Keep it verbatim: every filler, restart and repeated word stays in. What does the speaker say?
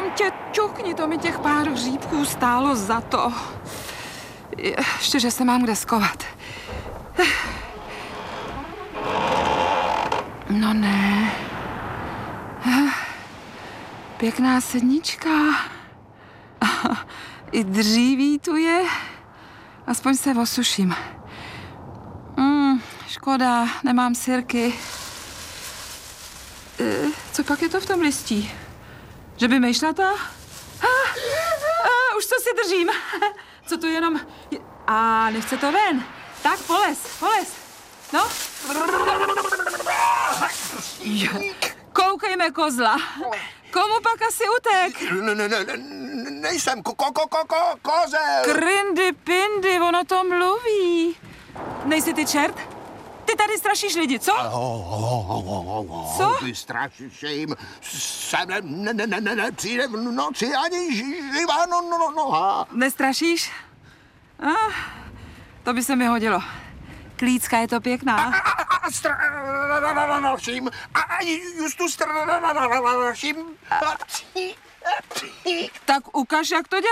Jenom tě ťukni, to mi těch pár hříbků stálo za to. Ještě, že se mám kde skovat. No ne. Pěkná sednička. I dříví tu je. Aspoň se osuším. Mm, škoda, nemám sirky. E, co pak je to v tom listí? Že by mejšlata? A, a, už co si držím. Co to jenom... A nechce to ven. Tak polez, polez. No. Koukejme kozla. Komu pak asi utek? Ne, ne, ne, nejsem ko, ko, ko, ko, ko, kozel. Krindy pindy, ono to mluví. Nejsi ty čert? Ty tady strašíš lidi, co? Co? Ty strašíš jim. Sem ne, ne, ne, ne, ne, přijde v noci ani živá no, no, noha. Nestrašíš? Ah, to by se mi hodilo. Klícka je to pěkná. A, a, a straším. A justu straším. Tak ukaž, jak to děláš.